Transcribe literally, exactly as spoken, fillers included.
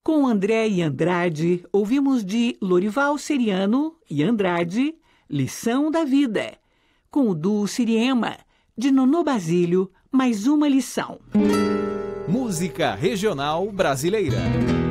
Com André e Andrade, ouvimos de Lorival Seriano e Andrade, Lição da Vida. Com o duo Siriema, de Nonô Basílio, mais uma lição. Música regional brasileira.